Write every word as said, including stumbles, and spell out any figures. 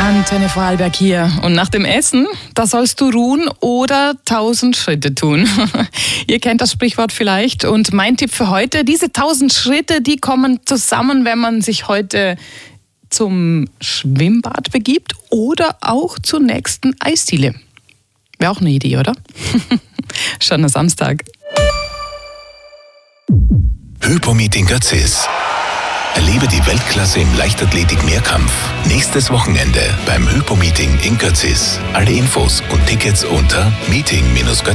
Antenne Vorarlberg hier. Und nach dem Essen, da sollst du ruhen oder tausend Schritte tun. Ihr kennt das Sprichwort vielleicht. Und mein Tipp für heute, diese tausend Schritte, die kommen zusammen, wenn man sich heute zum Schwimmbad begibt oder auch zur nächsten Eisdiele. Wäre auch eine Idee, oder? Schöner Samstag. Hypo-Meeting Götzis. Erlebe die Weltklasse im Leichtathletik-Mehrkampf. Nächstes Wochenende beim Hypo-Meeting in Götzis. Alle Infos und Tickets unter meeting